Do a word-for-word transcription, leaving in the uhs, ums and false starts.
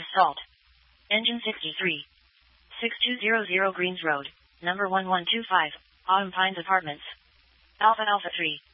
Salt. Engine sixty-three. six two zero zero Greens Road, number one one two five, Autumn Pines Apartments. Alpha Alpha three.